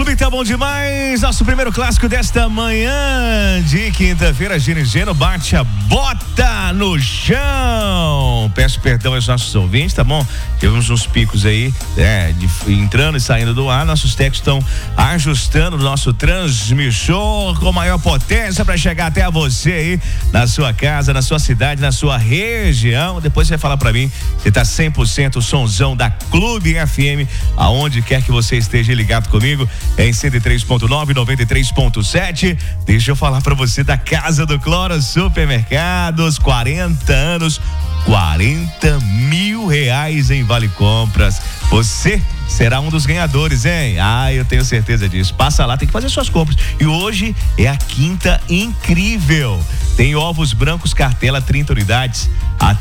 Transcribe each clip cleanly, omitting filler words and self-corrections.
Clube tá bom demais. Nosso primeiro clássico desta manhã de quinta-feira. Gino bate a bota no chão. Peço perdão aos nossos ouvintes, tá bom? Tivemos uns picos aí, entrando e saindo do ar. Nossos técnicos estão ajustando o nosso transmissor com maior potência para chegar até a você aí na sua casa, na sua cidade, na sua região. Depois você vai falar para mim se tá 100% o sonzão da Clube FM, aonde quer que você esteja ligado comigo, em 103.9, 93.7. Deixa eu falar pra você da Casa do Cloro Supermercados, 40 anos, 40 mil reais em Vale Compras. Você será um dos ganhadores, hein? Eu tenho certeza disso. Passa lá, tem que fazer suas compras. E hoje é a quinta incrível. Tem ovos brancos cartela 30 unidades a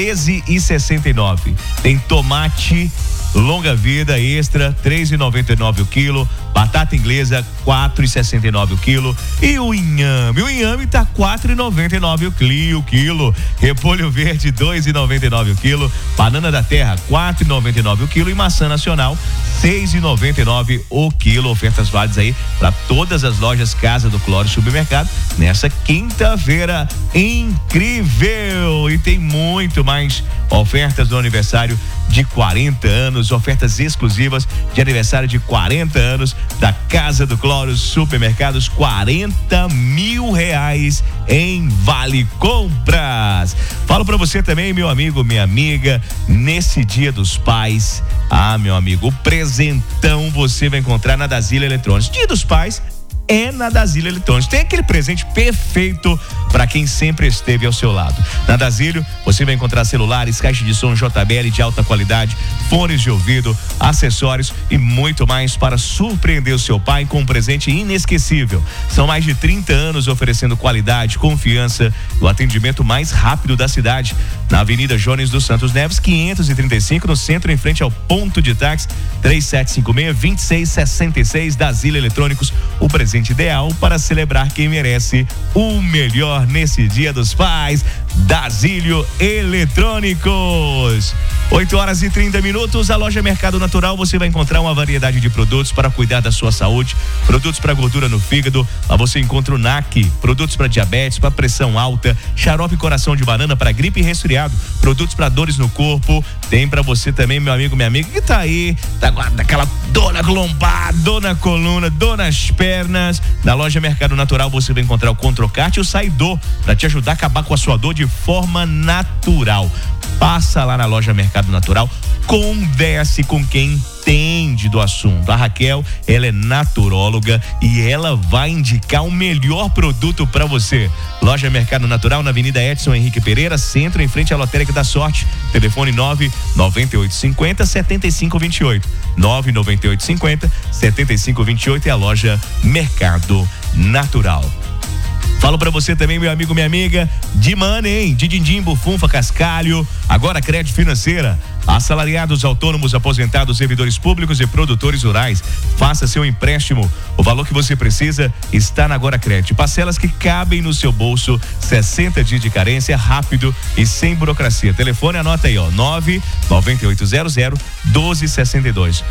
R$13,69. Tem tomate longa vida extra, R$3,99 o quilo. Batata inglesa, R$4,69 o quilo. E o inhame tá R$4,99 o quilo. Repolho verde, R$2,99 o quilo. Banana da terra, R$4,99 o quilo. E maçã nacional, R$6,99 o quilo. Ofertas válidas aí para todas as lojas Casa do Cloro Supermercado nessa quinta-feira incrível. E tem muito mais ofertas do aniversário de 40 anos, ofertas exclusivas de aniversário de 40 anos da Casa do Cloro Supermercados, 40 mil reais em Vale Compras. Falo pra você também, meu amigo, minha amiga, nesse Dia dos Pais, meu amigo, o presentão você vai encontrar na Dasile Eletrônicos. Dia dos Pais é na Dasile Eletrônicos. Tem aquele presente perfeito para quem sempre esteve ao seu lado. Na Dasile, você vai encontrar celulares, caixa de som JBL de alta qualidade, fones de ouvido, acessórios e muito mais para surpreender o seu pai com um presente inesquecível. São mais de 30 anos oferecendo qualidade, confiança e o atendimento mais rápido da cidade. Na Avenida Jones dos Santos Neves, 535, no centro, em frente ao ponto de táxi, 3756-2666. Dasile Eletrônicos, o presente ideal para celebrar quem merece o melhor nesse Dia dos Pais. Dasile Eletrônicos. 8h30. A loja Mercado Natural, você vai encontrar uma variedade de produtos para cuidar da sua saúde, produtos para gordura no fígado. Lá você encontra o NAC, produtos para diabetes, para pressão alta, xarope coração de banana para gripe e resfriado, produtos para dores no corpo. Tem para você também, meu amigo, minha amiga, que tá aí, tá com aquela dor na lombar, dor na coluna, dor nas pernas. Na loja Mercado Natural você vai encontrar o Controcart e o Saidor para te ajudar a acabar com a sua dor de forma natural. Passa lá na loja Mercado Natural, converse com quem entende do assunto. A Raquel, ela é naturóloga e ela vai indicar o melhor produto para você. Loja Mercado Natural na Avenida Edson Henrique Pereira, centro, em frente à Lotérica da Sorte. Telefone 99850-7528. 99850-7528 é a loja Mercado Natural. Falo pra você também, meu amigo, minha amiga, de Money, hein? De Dindim, Bufunfa, Cascalho, agora Crédito Financeira. Assalariados, autônomos, aposentados, servidores públicos e produtores rurais. Faça seu empréstimo. O valor que você precisa está na Agora Crédito. Parcelas que cabem no seu bolso, 60 dias de carência, rápido e sem burocracia. Telefone, anota aí, 99800-1262.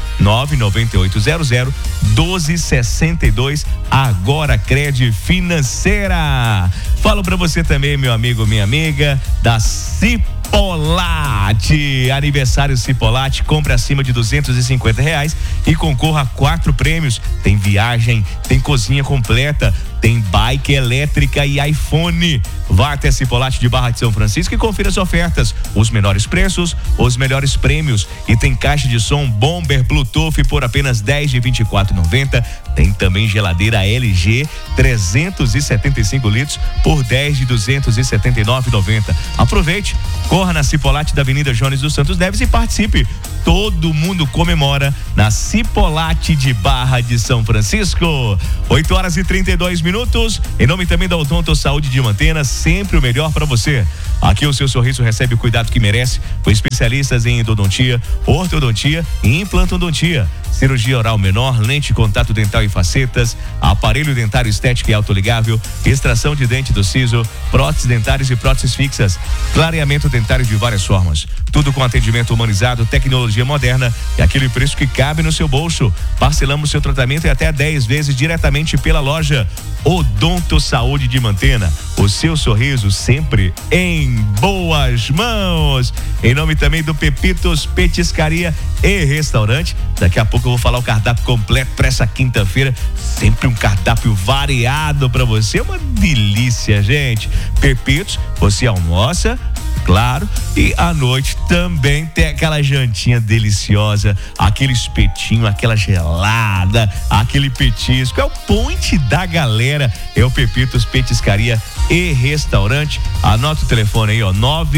99800-1262. Agora Crédito Financeira. Falo pra você também, meu amigo, minha amiga, da Cipolate. Aniversário Cipolate, compre acima de R$250 e concorra a 4 prêmios. Tem viagem, tem cozinha completa, tem bike elétrica e iPhone. Vá até Cipolate de Barra de São Francisco e confira as ofertas, os menores preços, os melhores prêmios. E tem caixa de som Bomber Bluetooth por apenas R$10 de R$24,90. Tem também geladeira LG 375 litros por R$10 de R$279,90. Aproveite, corra na Cipolate da Avenida Jones dos Santos Neves e participe. Todo mundo comemora na Cipolate de Barra de São Francisco. 8h32. Em nome também da Odonto Saúde de Mantena, sempre o melhor para você. Aqui o seu sorriso recebe o cuidado que merece, com especialistas em endodontia, ortodontia e implantodontia, cirurgia oral menor, lente, contato dental e facetas, aparelho dentário estético e autoligável, extração de dente do siso, próteses dentárias e próteses fixas, clareamento dentário dentários de várias formas. Tudo com atendimento humanizado, tecnologia moderna e aquele preço que cabe no seu bolso. Parcelamos seu tratamento em até 10 vezes diretamente pela loja Odonto Saúde de Mantena. O seu sorriso sempre em boas mãos. Em nome também do Pepitos Petiscaria e Restaurante. Daqui a pouco eu vou falar o cardápio completo para essa quinta-feira. Sempre um cardápio variado para você. Uma delícia, gente. Pepitos, você almoça, claro, e à noite também tem aquela jantinha deliciosa, aquele espetinho, aquela gelada, aquele petisco. É o ponte da galera, é o Pepitos Petiscaria e Restaurante. Anota o telefone aí, ó,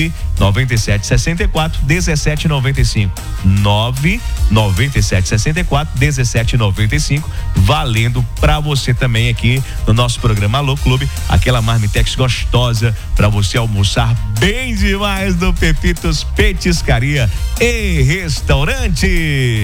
99764-1795. 99764-1795, valendo pra você também aqui no nosso programa Alô Clube, aquela marmitex gostosa pra você almoçar bem demais do Pepitos Petiscaria e Restaurante.